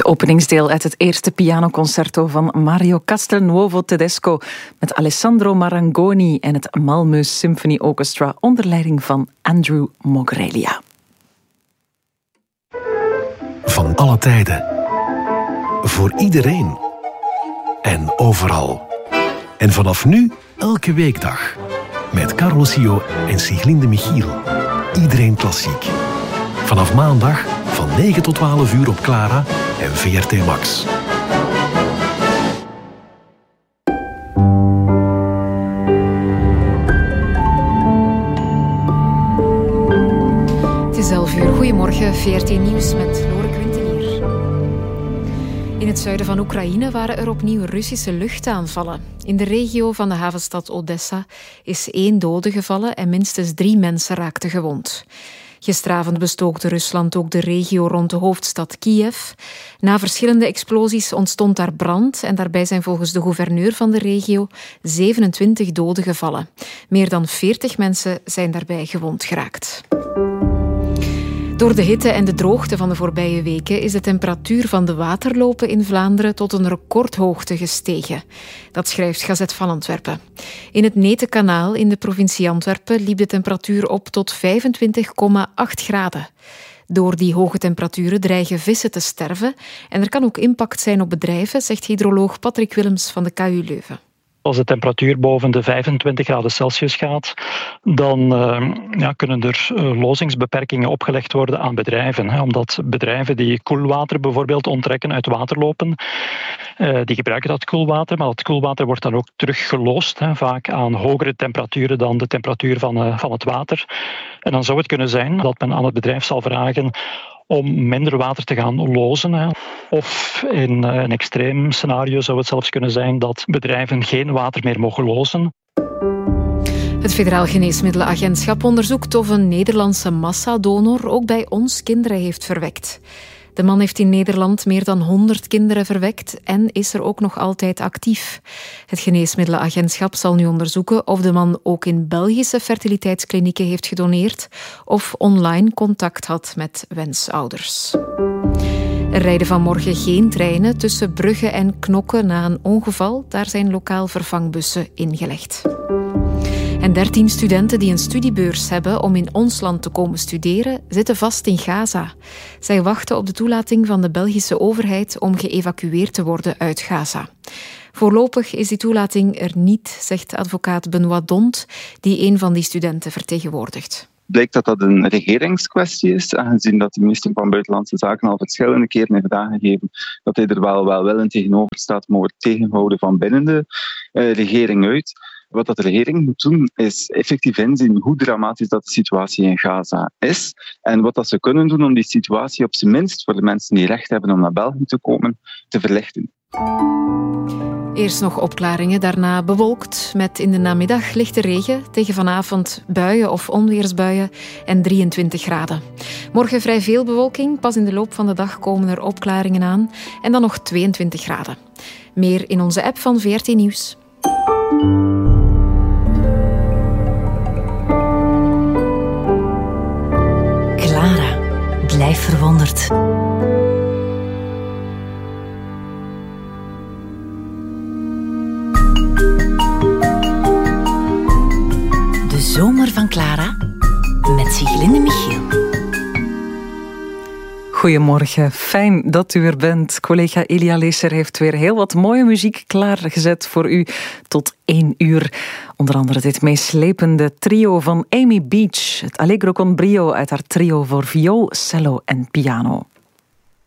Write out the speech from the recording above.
Het openingsdeel uit het eerste pianoconcerto van Mario Castelnuovo Tedesco met Alessandro Marangoni en het Malmö Symphony Orchestra onder leiding van Andrew Mogrelia. Van alle tijden. Voor iedereen. En overal. En vanaf nu elke weekdag. Met Carlo Sio en Siglinde Michiel. Iedereen klassiek. Vanaf maandag van 9 tot 12 uur op Clara en VRT Max. Het is 11 uur. Goedemorgen, VRT Nieuws met Lore Quintelier. In het zuiden van Oekraïne waren er opnieuw Russische luchtaanvallen. In de regio van de havenstad Odessa is 1 dode gevallen en minstens 3 mensen raakten gewond. Gisteravond bestookte Rusland ook de regio rond de hoofdstad Kiev. Na verschillende explosies ontstond daar brand en daarbij zijn volgens de gouverneur van de regio 27 doden gevallen. Meer dan 40 mensen zijn daarbij gewond geraakt. Door de hitte en de droogte van de voorbije weken is de temperatuur van de waterlopen in Vlaanderen tot een recordhoogte gestegen. Dat schrijft Gazet van Antwerpen. In het Netenkanaal in de provincie Antwerpen liep de temperatuur op tot 25,8 graden. Door die hoge temperaturen dreigen vissen te sterven en er kan ook impact zijn op bedrijven, zegt hydroloog Patrick Willems van de KU Leuven. Als de temperatuur boven de 25 graden Celsius gaat, dan kunnen er lozingsbeperkingen opgelegd worden aan bedrijven. Omdat bedrijven die koelwater bijvoorbeeld onttrekken uit waterlopen, die gebruiken dat koelwater, maar dat koelwater wordt dan ook teruggeloosd, vaak aan hogere temperaturen dan de temperatuur van het water. En dan zou het kunnen zijn dat men aan het bedrijf zal vragen om minder water te gaan lozen. Of in een extreem scenario zou het zelfs kunnen zijn dat bedrijven geen water meer mogen lozen. Het Federaal Geneesmiddelenagentschap onderzoekt of een Nederlandse massadonor ook bij ons kinderen heeft verwekt. De man heeft in Nederland meer dan 100 kinderen verwekt en is er ook nog altijd actief. Het Geneesmiddelenagentschap zal nu onderzoeken of de man ook in Belgische fertiliteitsklinieken heeft gedoneerd of online contact had met wensouders. Er rijden vanmorgen geen treinen tussen Brugge en Knokke na een ongeval. Daar zijn lokaal vervangbussen ingelegd. En 13 studenten die een studiebeurs hebben om in ons land te komen studeren, zitten vast in Gaza. Zij wachten op de toelating van de Belgische overheid om geëvacueerd te worden uit Gaza. Voorlopig is die toelating er niet, zegt advocaat Benoît Dont, die een van die studenten vertegenwoordigt. Blijkt dat dat een regeringskwestie is, aangezien dat de minister van Buitenlandse Zaken al verschillende keren heeft aangegeven dat hij er wel willend tegenover staat, maar wordt tegengehouden van binnen de regering uit. Wat de regering moet doen, is effectief inzien hoe dramatisch dat de situatie in Gaza is en wat dat ze kunnen doen om die situatie op zijn minst voor de mensen die recht hebben om naar België te komen, te verlichten. Eerst nog opklaringen, daarna bewolkt met in de namiddag lichte regen. Tegen vanavond buien of onweersbuien en 23 graden. Morgen vrij veel bewolking, pas in de loop van de dag komen er opklaringen aan en dan nog 22 graden. Meer in onze app van VRT Nieuws. Clara, blijf verwonderd. De zomer van Clara met Siglinde Michiel. Goedemorgen, fijn dat u er bent. Collega Elia Leeser heeft weer heel wat mooie muziek klaargezet voor u tot 1 uur. Onder andere dit meeslepende trio van Amy Beach, het Allegro con brio uit haar trio voor viool, cello en piano.